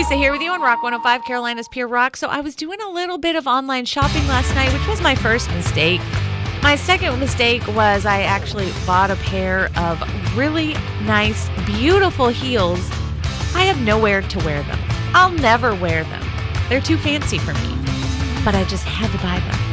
Lisa here with you on Rock 105, Carolina's Pure Rock. So I was doing a little bit of online shopping last night, which was my first mistake. My second mistake was I actually bought a pair of really nice, beautiful heels. I have nowhere to wear them. I'll never wear them. They're too fancy for me. But I just had to buy them.